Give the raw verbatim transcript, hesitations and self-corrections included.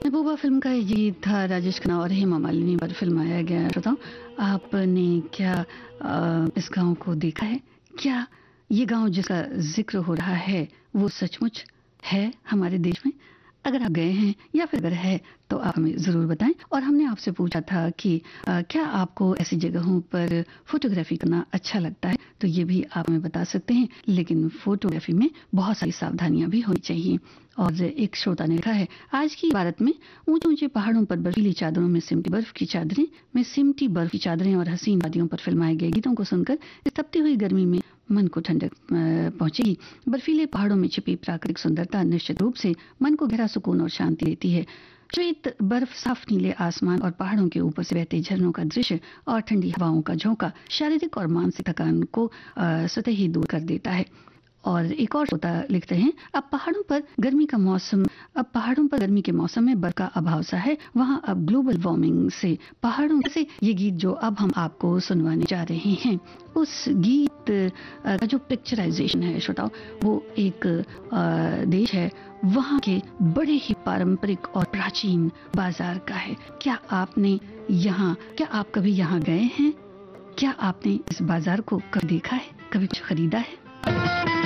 महबूबा film का ये गीत था राजेश खन्ना और हेमा मालिनी पर फिल्माया गया। बताओ, आपने क्या अ, इस गांव को देखा है? क्या ये गांव जिसका जिक्र हो रहा है वो सचमुच है हमारे देश में? अगर आप गए हैं या फिर अगर है तो आप हमें ज़रूर बताएं। और हमने आपसे पूछा था कि अ, क्या आपको ऐसी जगहों पर फोटोग्राफी करना अच्छा लगता है? तो ये भी आप हमें बता सकते हैं, लेकिन फोटोग्राफी में बहुत सारी सावधानियां भी होनी चाहिए। और एक श्रोता ने लिखा है, आज की भारत में ऊंचे ऊंचे पहाड़ों पर बर्फीली चादरों में सिमटी बर्फ की चादरें में सिमटी बर्फ की चादरें और हसीन वादियों पर फिल्माए गए गीतों को सुनकर इस तपती हुई गर्मी में मन को ठंडक अ, पहुंचेगी। बर्फीले पहाड़ों में छिपी प्राकृतिक सुंदरता निश्चित रूप से मन को गहरा सुकून और शांति देती है। श्वेत बर्फ, साफ नीले आसमान और पहाड़ों के ऊपर से बहते झरनों का दृश्य और ठंडी हवाओं का झोंका शारीरिक और मानसिक थकान को अ, स्वतः ही दूर कर देता है। और एक और श्रोता लिखते हैं, अब पहाड़ों पर गर्मी का मौसम अब पहाड़ों पर गर्मी के मौसम में बर्फ का अभाव सा है। वहां अब ग्लोबल वार्मिंग से पहाड़ों से ये गीत जो अब हम आपको सुनवाने जा रहे हैं, उस गीत अ, का जो पिक्चराइजेशन है श्रोताओ, वो एक अ, देश है, वहां के बड़े ही पारंपरिक और प्राचीन बाजार का है। क्या आपने यहाँ क्या आप कभी यहाँ गए हैं? क्या आपने इस बाजार को कभी देखा है, कभी कुछ खरीदा है?